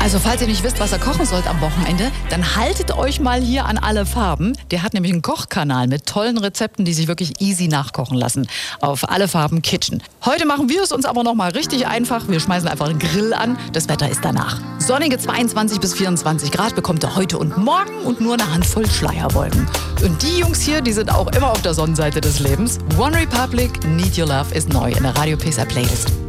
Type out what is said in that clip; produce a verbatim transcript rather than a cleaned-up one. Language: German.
Also falls ihr nicht wisst, was ihr kochen sollt am Wochenende, dann haltet euch mal hier an Alle Farben. Der hat nämlich einen Kochkanal mit tollen Rezepten, die sich wirklich easy nachkochen lassen. Auf Alle Farben Kitchen. Heute machen wir es uns aber noch mal richtig einfach. Wir schmeißen einfach den Grill an. Das Wetter ist danach. Sonnige zweiundzwanzig bis vierundzwanzig Grad bekommt ihr heute und morgen und nur eine Handvoll Schleierwolken. Und die Jungs hier, die sind auch immer auf der Sonnenseite des Lebens. One Republic, Need Your Love ist neu in der Radio Pesa Playlist.